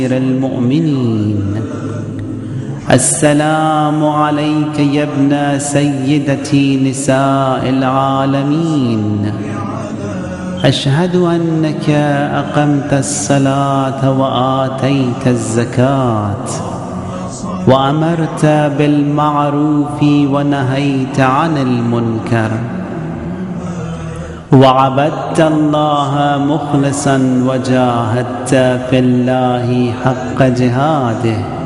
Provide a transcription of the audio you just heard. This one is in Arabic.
المؤمنين. السلام عليك يا ابن سيدتي نساء العالمين. أشهد أنك أقمت الصلاة وآتيت الزكاة وأمرت بالمعروف ونهيت عن المنكر وعبدت الله مخلصا وجاهدت في الله حق جهاده